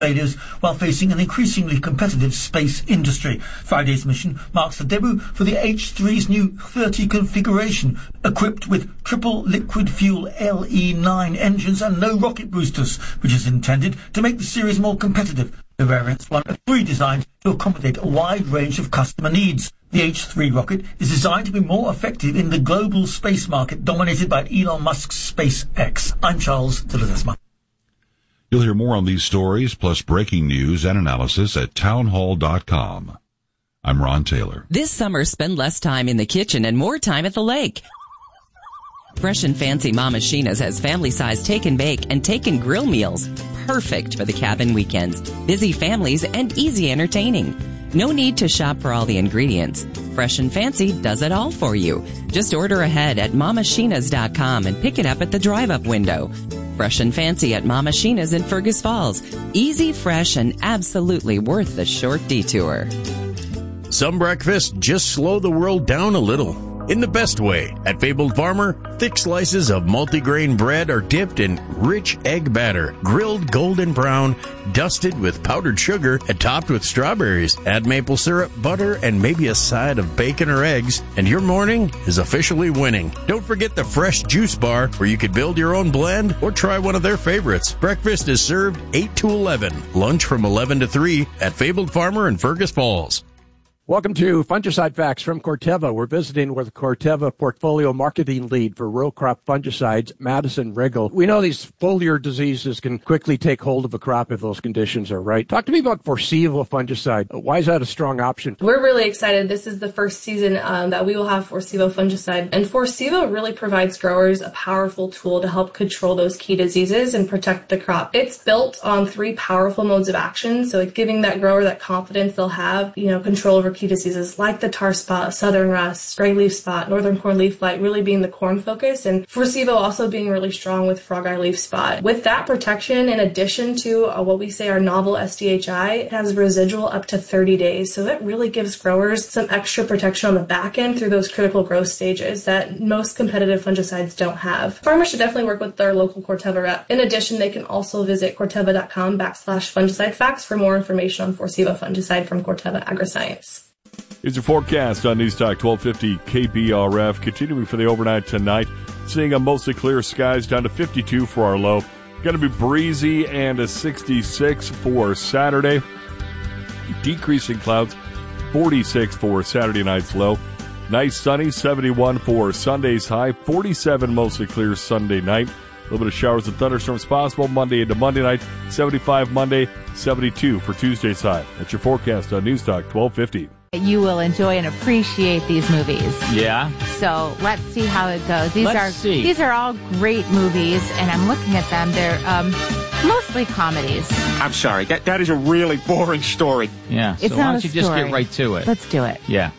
failures while facing an increasingly competitive space industry. Friday's mission marks the debut for the H3's new 30 configuration, equipped with triple liquid fuel LE9 engines and no rocket boosters, which is intended to make the series more competitive. The variant's one of 3 designed to accommodate a wide range of customer needs. The H3 rocket is designed to be more effective in the global space market dominated by Elon Musk's SpaceX. I'm Charles de Ledesma. You'll hear more on these stories, plus breaking news and analysis at townhall.com. I'm Ron Taylor. This summer, spend less time in the kitchen and more time at the lake. Fresh and Fancy Mama Sheena's has family-size take and bake and take and grill meals. Perfect for the cabin weekends, busy families, and easy entertaining. No need to shop for all the ingredients. Fresh and Fancy does it all for you. Just order ahead at mamasheenas.com and pick it up at the drive-up window. Fresh and Fancy at Mama Sheena's in Fergus Falls. Easy, fresh, and absolutely worth the short detour. Some breakfasts just slow the world down a little. In the best way. At Fabled Farmer, thick slices of multigrain bread are dipped in rich egg batter, grilled golden brown, dusted with powdered sugar, and topped with strawberries. Add maple syrup, butter, and maybe a side of bacon or eggs, and your morning is officially winning. Don't forget the fresh juice bar, where you could build your own blend or try one of their favorites. Breakfast is served 8 to 11. Lunch from 11 to 3 at Fabled Farmer in Fergus Falls. Welcome to Fungicide Facts from Corteva. We're visiting with Corteva Portfolio Marketing Lead for Row Crop Fungicides, Madison Riggle. We know these foliar diseases can quickly take hold of a crop if those conditions are right. Talk to me about Forcivo fungicide. Why is that a strong option? We're really excited. This is the first season that we will have Forcivo fungicide. And Forcivo really provides growers a powerful tool to help control those key diseases and protect the crop. It's built on 3 powerful modes of action, so it's giving that grower that confidence they'll have, control over key diseases like the tar spot, southern rust, gray leaf spot, northern corn leaf blight really being the corn focus, and Forcivo also being really strong with frog eye leaf spot. With that protection, in addition to what we say our novel SDHI, it has residual up to 30 days, so it really gives growers some extra protection on the back end through those critical growth stages that most competitive fungicides don't have. Farmers should definitely work with their local Corteva rep. In addition, they can also visit corteva.com/fungicide facts for more information on Forcivo fungicide from Corteva Agriscience. Here's your forecast on News Talk 1250 KBRF. Continuing for the overnight tonight, seeing a mostly clear skies down to 52 for our low. Going to be breezy and a 66 for Saturday. Decreasing clouds, 46 for Saturday night's low. Nice sunny, 71 for Sunday's high. 47 mostly clear Sunday night. A little bit of showers and thunderstorms possible Monday into Monday night. 75 Monday, 72 for Tuesday's high. That's your forecast on News Talk 1250. You will enjoy and appreciate these movies. Yeah. So let's see how it goes. These are all great movies, and I'm looking at them. They're mostly comedies. I'm sorry. That is a really boring story. Yeah. It's so not why don't you just story. get right to it? Let's do it. Yeah.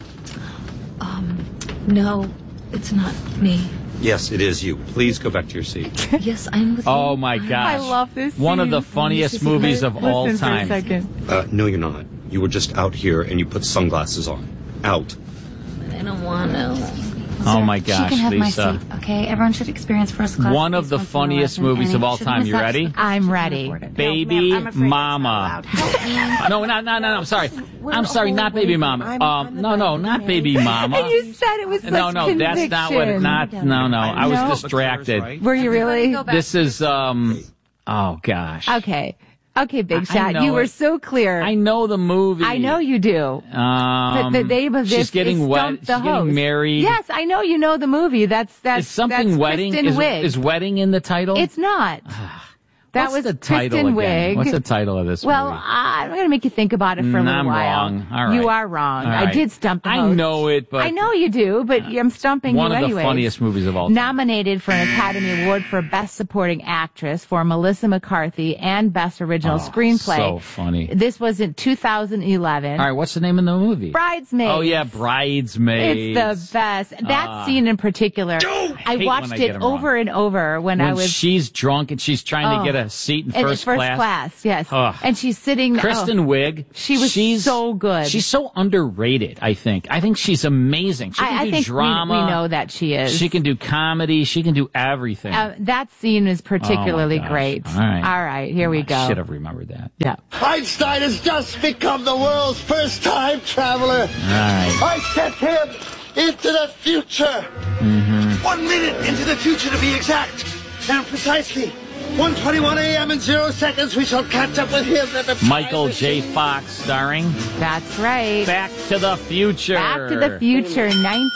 No, it's not me. Yes, it is you. Please go back to your seat. Yes, I'm with you. Oh, my gosh. I love this scene. One of the funniest movies of all time. For a second. No, you're not. You were just out here and you put sunglasses on. Out. I don't want to. Oh, my gosh, she can have Lisa. My seat, okay? Everyone should experience first class. One of the funniest movies of all time. You ready? I'm ready. Baby Mama. No, I'm sorry. I'm sorry, not Baby Mama. No, not Baby Mama. And you said it was such conviction. That's not what it, I was distracted. Were you really? This is, oh gosh. Okay, Big Shot, you were so clear. I know the movie. I know you do. The name of this she's getting wed. She's getting married. Yes, I know you know the movie. That's is something that's wedding. Is wedding in the title? It's not. That What's was the title Kristen again? Wiig. What's the title of this well, movie? I'm going to make you think about it for a little I'm while. wrong. All right. You are wrong. Right. I did stump the host. I know it, but... I know you do, but I'm stumping you anyways. One of the funniest movies of all time. Nominated for an Academy Award for Best Supporting Actress for Melissa McCarthy and Best Original Screenplay. So funny. This was in 2011. All right, what's the name of the movie? Bridesmaids. Oh, yeah, Bridesmaids. It's the best. That scene in particular. Don't I watched it over and over when I was. She's drunk and she's trying to get a seat in first class. Yes. And she's sitting. Kristen Wiig. She's so good. She's so underrated, I think. I think she's amazing. She can do drama. We know that she is. She can do comedy. She can do everything. That scene is particularly great. All right, here we go. I should have remembered that. Yeah. Einstein has just become the world's first time traveler. All right. I sent him into the future. 1 minute into the future to be exact. And precisely 1:21 a.m. in 0 seconds, we shall catch up with him at the Michael J. Fox starring. That's right. Back to the Future. Back to the Future,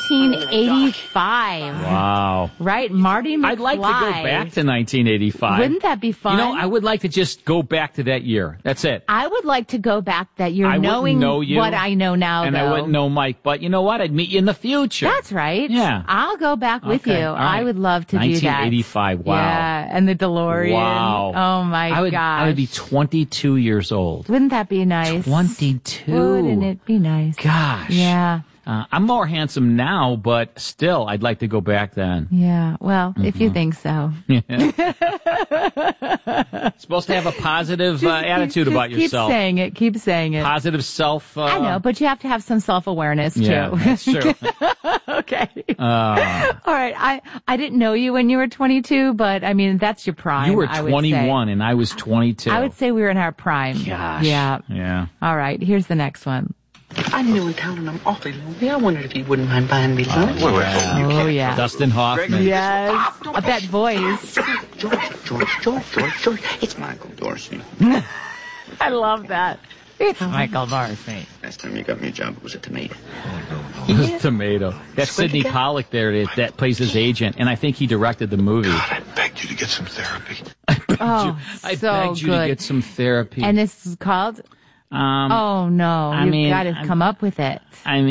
1985. Wow. Right, Marty McFly. I'd like to go back to 1985. Wouldn't that be fun? I would like to just go back to that year. That's it. I would like to go back that year, I knowing know you, what I know now, and I wouldn't know Mike. But you know what? I'd meet you in the future. That's right. Yeah. I'll go back with you. Right. I would love to do that. 1985. Wow. Yeah, and the DeLorean. Wow. Oh my gosh. I would be 22 years old. Wouldn't that be nice? 22. Wouldn't it be nice? Gosh. Yeah. I'm more handsome now, but still, I'd like to go back then. Yeah. Well, if you think so. Supposed to have a positive attitude about yourself. Keep saying it. Positive self. I know, but you have to have some self-awareness too. Yeah, that's true. Okay. All right. I didn't know you when you were 22, but I mean, that's your prime. You were 21 and I was 22. I would say we were in our prime. Gosh. Yeah. Yeah. All right. Here's the next one. I'm new in town and I'm awfully lonely. I wondered if you wouldn't mind buying me lunch. Oh, yeah. Dustin Hoffman. Yes. That voice. George. It's Michael Dorsey. I love that. It's Michael Dorsey. Last time you got me a job, it was a tomato. Tomato. That's Sidney Pollack there that plays his agent, and I think he directed the movie. God, I begged you to get some therapy. I begged you to get some therapy. And this is called... oh no! You've got to come up with it.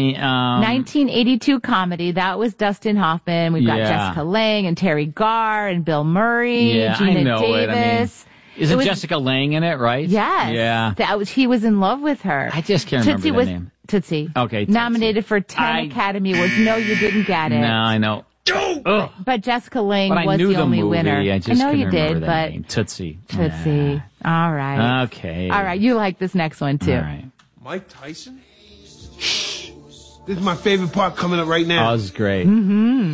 1982 comedy. That was Dustin Hoffman. We've got Jessica Lange and Terry Garr and Bill Murray. Yeah, Gina I know Davis. Isn't Jessica Lange in it? Right? Yes. Yeah. He was in love with her. I just can't remember the name. Tootsie. Okay. Tootsie. Nominated for 10 Academy Awards. No, you didn't get it. No, I know. But Jessica Lange was the only movie. winner. I just know you remember did, that but name. Tootsie. Tootsie. All right. Okay. All right. You like this next one too. All right. Mike Tyson? Shh. This is my favorite part coming up right now. Oh, this is great. Mm-hmm.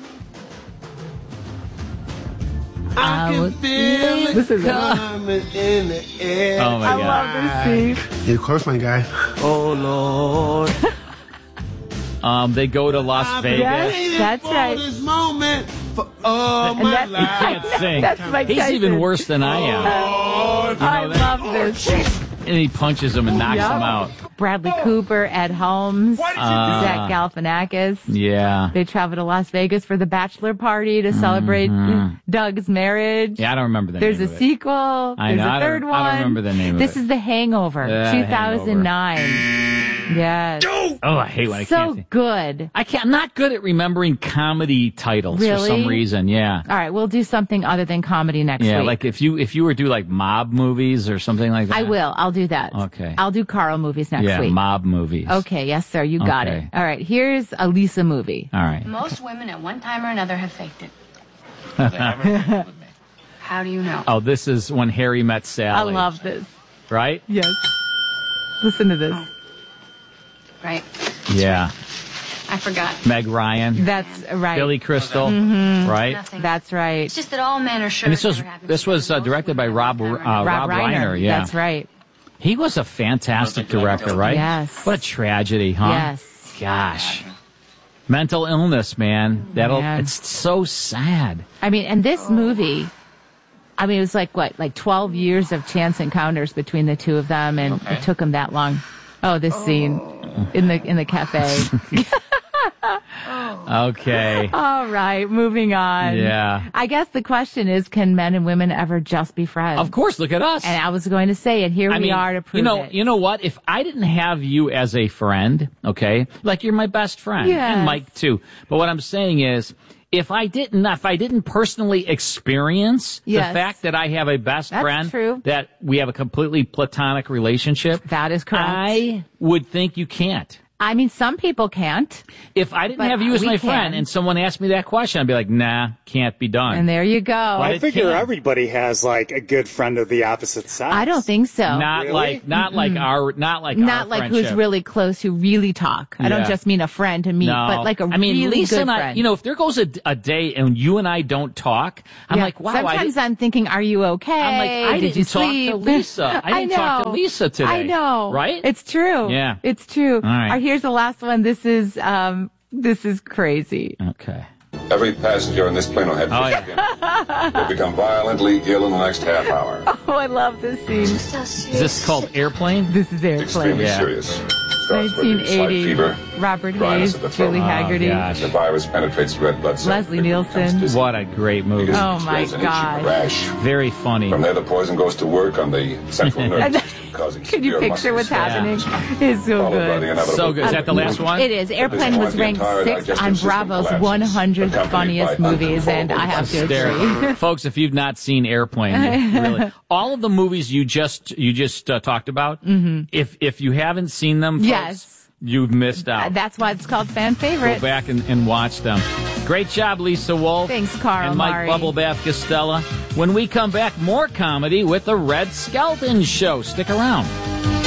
I can feel it coming in the air. Oh, my God. I love this scene. Yeah, of course, my guy. Oh, Lord. They go to Las Vegas. Yes, that's right. This moment for all my life. He can't sing. That's Mike He's Tyson. even worse than I am. I love this. And he punches him and knocks him out. Bradley Cooper, Ed Helms, Zach Galifianakis. Yeah. They travel to Las Vegas for the bachelor party to celebrate Doug's marriage. Yeah, I don't remember the There's name a of it. sequel. I know. There's a third one. I don't remember the name of it. This is The Hangover, 2009. Yes. Oh, I hate when I so can't think. good. I'm not good at remembering comedy titles for Really? some reason. Yeah. All right, we'll do something other than comedy next week. Yeah, like if you were to do like mob movies or something like that. I will. I'll do that. Okay. I'll do Carl movies next Yeah, week. mob movies. Okay, yes, sir. You got Okay. it. All right, here's a Lisa movie. All right. Most women at one time or another have faked it. How do you know? Oh, this is When Harry Met I Sally. love this. Right? Yes. Listen to this. Right. Yeah. I forgot. Meg Ryan. That's right. Billy Crystal. Mhm. Right? Nothing. That's right. It's just that all men are sure. And this was directed by Rob Reiner. Yeah. That's right. He was a fantastic director, right? Yes. What a tragedy, huh? Yes. Gosh. Mental illness, man. It's so sad. I mean, and this movie, I mean, it was like 12 years of chance encounters between the two of them, and it took them that long. Oh, this scene in the cafe. Okay. All right, moving on. Yeah. I guess the question is, can men and women ever just be friends? Of course, look at us. And I was going to say, and here we are to prove it. You know what? If I didn't have you as a friend, okay, like you're my best friend, Yes. and Mike too. But what I'm saying is, if I didn't personally experience Yes. the fact that I have a best That's friend, true. that we have a completely platonic relationship, That is correct. I would think you can't. I mean, some people can't. If I didn't have you as my friend and someone asked me that question, I'd be like, nah, can't be done. And there you go. I figure everybody has like a good friend of the opposite sex. I don't think so. Not Really? like our Not who's really close, who really talk. I don't Yeah. just mean a friend to meet, No. but like a I mean, really Lisa good and I, friend. if there goes a day and you and I don't talk, I'm like, wow. Sometimes I'm thinking, are you okay? I'm like, I Did you didn't talk to sleep? Lisa. I didn't talk to know. Lisa today. I know. Right? It's true. Yeah. It's true. All right. Here's the last one. This is crazy. Okay. Every passenger on this plane will have will become violently ill in the next half hour. Oh, I love this scene. Is this called Airplane? This is Airplane. Extremely serious. Starts with a slight 1980. fever, Robert dryness Hayes, of the throat. Julie Haggerty, The virus penetrates red blood cells. Leslie Nielsen. What a great movie. Oh my Explodes an itchy God. rash. Very funny. From there, the poison goes to work on the central nervous system, causing Can you severe picture muscle what's distress. happening? It's so Followed by the good. inevitable So good. Is that the last one? It is. Airplane was ranked 6th on Bravo's 100 funniest movies, and I have to agree. Folks, if you've not seen Airplane, really, all of the movies you just talked about, if you haven't seen them, folks, Yes. you've missed out. That's why it's called fan favorite. Go back and watch them. Great job, Lisa Wolf. Thanks, Carl And Mike Mari. Bubblebath Costello. When we come back, more comedy with the Red Skelton Show. Stick around.